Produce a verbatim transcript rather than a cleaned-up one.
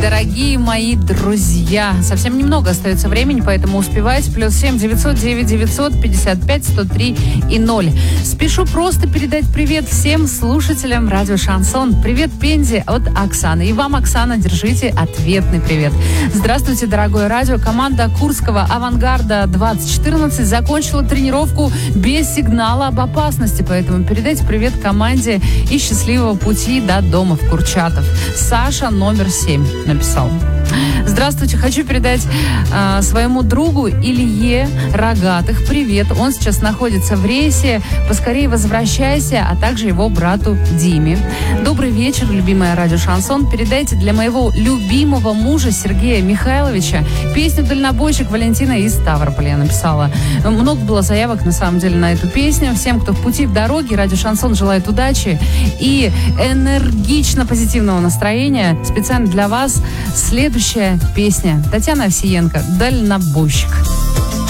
Дорогие мои друзья, совсем немного остается времени, поэтому успевайте. Плюс семь девятьсот девять девятьсот пятьдесят пять сто три и ноль. Спешу просто передать привет всем слушателям радио Шансон. Привет Пензе от Оксаны. И вам, Оксана, держите ответный привет. Здравствуйте, дорогое радио. Команда Курского авангарда двадцать четырнадцать закончила тренировку без сигнала об опасности, поэтому передайте привет команде и счастливого пути до дома в Курчатов. Саша, номер семь. Написал. Здравствуйте, хочу передать э, своему другу Илье Рогатых привет. Он сейчас находится в рейсе. Поскорее возвращайся, а также его брату Диме. Добрый вечер, любимая радио Шансон. Передайте для моего любимого мужа Сергея Михайловича песню «Дальнобойщик» Валентина из Ставрополя. Я написала. Много было заявок, на самом деле, на эту песню. Всем, кто в пути, в дороге, радио Шансон желает удачи и энергично позитивного настроения. Специально для вас следующая песня. Татьяна Овсиенко «Дальнобойщик».